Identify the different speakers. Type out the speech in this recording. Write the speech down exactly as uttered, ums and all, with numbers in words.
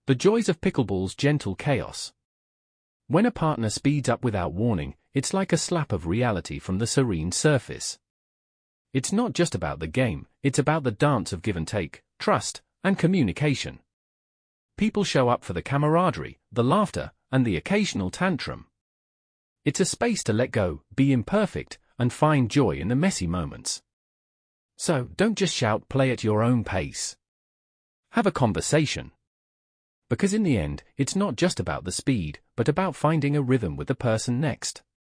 Speaker 1: The joys of pickleball's gentle chaos. When a partner speeds up without warning, it's like a slap of reality from the serene surface. It's not just about the game, it's about the dance of give and take, trust, and communication. People show up for the camaraderie, the laughter, and the occasional tantrum. It's a space to let go, be imperfect, and find joy in the messy moments. So, don't just shout, play at your own pace. Have a conversation. Because in the end, it's not just about the speed, but about finding a rhythm with the person next.